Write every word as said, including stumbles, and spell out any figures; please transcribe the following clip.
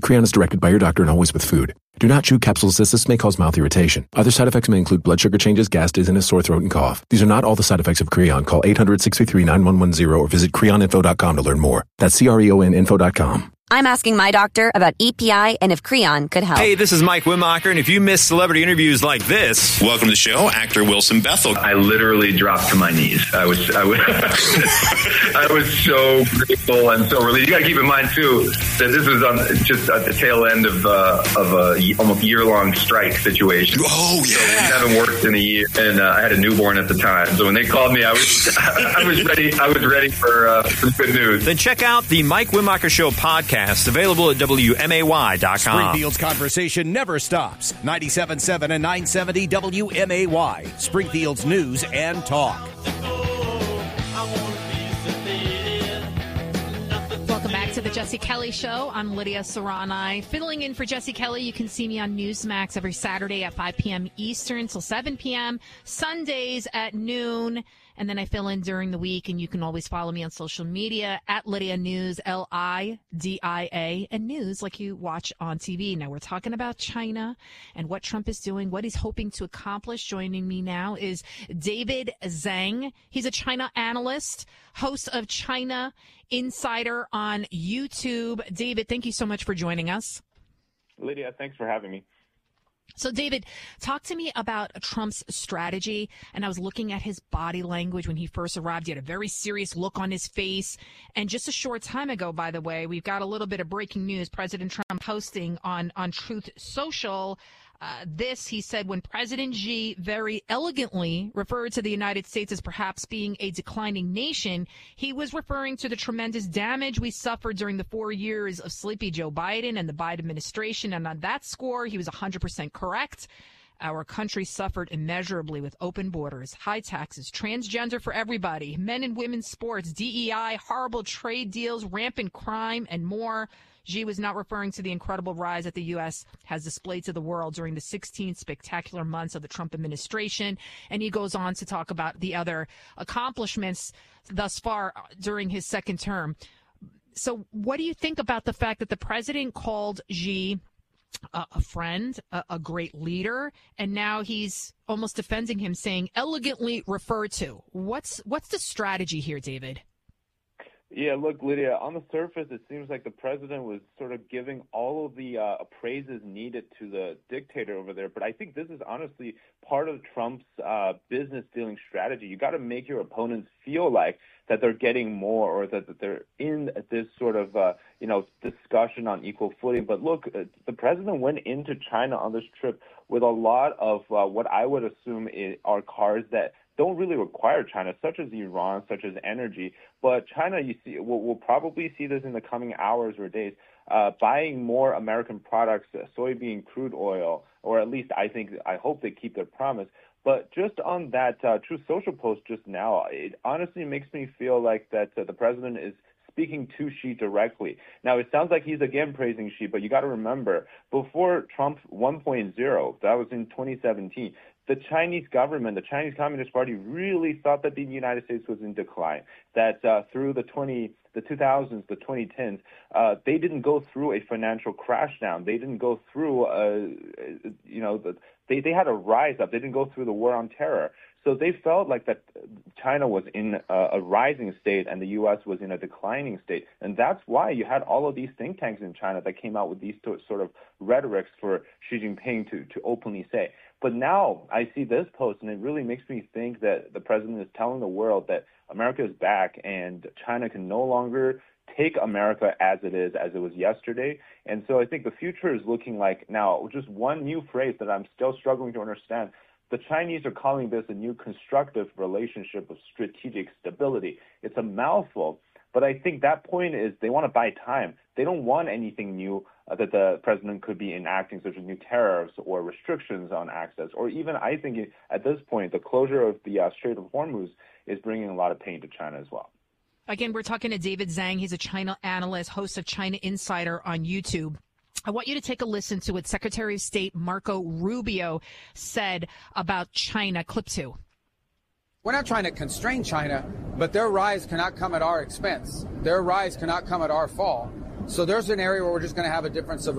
Creon is directed by your doctor and always with food. Do not chew capsules as this may cause mouth irritation. Other side effects may include blood sugar changes, gas, dizziness, sore throat, and cough. These are not all the side effects of Creon. Call eight hundred, six three three, nine one one zero or visit creon info dot com to learn more. That's C R E O N info dot com. I'm asking my doctor about E P I and if Creon could help. Hey, this is Mike Wimacher, and if you miss celebrity interviews like this, welcome to the show, actor Wilson Bethel. I literally dropped to my knees. I was, I was, I was so grateful and so relieved. You got to keep in mind too that this was on just at the tail end of uh, of a almost year long strike situation. Oh yeah, so we haven't worked in a year, and uh, I had a newborn at the time. So when they called me, I was, I was ready. I was ready for uh, some good news. Then check out the Mike Wimacher Show podcast. Available at W M A Y dot com. Springfield's conversation never stops. ninety-seven point seven and nine seventy W M A Y. Springfield's news and talk. Welcome back to the Jesse Kelly Show. I'm Lydia Serrani. Filling in for Jesse Kelly, you can see me on Newsmax every Saturday at five p.m. Eastern till seven p.m. Sundays at noon. And then I fill in during the week, and you can always follow me on social media at Lydia News, L I D I A, and news like you watch on T V. Now, we're talking about China and what Trump is doing, what he's hoping to accomplish. Joining me now is David Zhang. He's a China analyst, host of China Insider on YouTube. David, thank you so much for joining us. Lydia, thanks for having me. So, David, talk to me about Trump's strategy. And I was looking at his body language when he first arrived. He had a very serious look on his face. And just a short time ago, by the way, we've got a little bit of breaking news. President Trump posting on, on Truth Social. Uh, this, he said, when President Xi very elegantly referred to the United States as perhaps being a declining nation, he was referring to the tremendous damage we suffered during the four years of sleepy Joe Biden and the Biden administration. And on that score, he was one hundred percent correct. Our country suffered immeasurably with open borders, high taxes, transgender for everybody, men and women's sports, D E I, horrible trade deals, rampant crime, and more. Xi was not referring to the incredible rise that the U S has displayed to the world during the sixteen spectacular months of the Trump administration. And he goes on to talk about the other accomplishments thus far during his second term. So what do you think about the fact that the president called Xi a, a friend, a, a great leader, and now he's almost defending him, saying elegantly referred to? What's what's the strategy here, David? Yeah, look, Lydia, on the surface, it seems like the president was sort of giving all of the uh, praises needed to the dictator over there. But I think this is honestly part of Trump's uh, business dealing strategy. You got to make your opponents feel like that they're getting more, or that, that they're in this sort of, uh, you know, discussion on equal footing. But look, uh, the president went into China on this trip with a lot of uh, what I would assume is, are cars that don't really require China, such as Iran, such as energy. But China, you see, we'll, we'll probably see this in the coming hours or days, uh, buying more American products, uh, soybean crude oil, or at least I think, I hope they keep their promise. But just on that uh, Truth Social post just now, it honestly makes me feel like that uh, the president is speaking to Xi directly. Now, it sounds like he's again praising Xi, but you got to remember, before Trump one point oh, that was in twenty seventeen, the Chinese government, the Chinese Communist Party, really thought that the United States was in decline, that uh, through the twenty, the two thousands, the twenty tens, uh, they didn't go through a financial crash down. They didn't go through, uh, you know, the, they, they had a rise up. They didn't go through the war on terror. So they felt like that China was in a, a rising state and the U S was in a declining state. And that's why you had all of these think tanks in China that came out with these sort of rhetorics for Xi Jinping to, to openly say. But now I see this post, and it really makes me think that the president is telling the world that America is back and China can no longer take America as it is, as it was yesterday. And so I think the future is looking like now just one new phrase that I'm still struggling to understand. The Chinese are calling this a new constructive relationship of strategic stability. It's a mouthful, but I think that point is they want to buy time. They don't want anything new uh, that the president could be enacting, such as new tariffs or restrictions on access, or even I think at this point, the closure of the uh, Strait of Hormuz is bringing a lot of pain to China as well. Again, we're talking to David Zhang. He's a China analyst, host of China Insider on YouTube. I want you to take a listen to what Secretary of State Marco Rubio said about China. Clip two. We're not trying to constrain China, but their rise cannot come at our expense. Their rise cannot come at our fall. So there's an area where we're just going to have a difference of